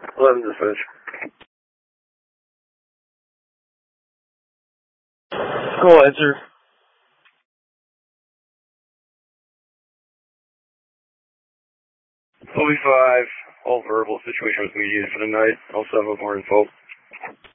11 to finish. Cool answer. OB5, all verbal situation was mediated for the night. Also have more info.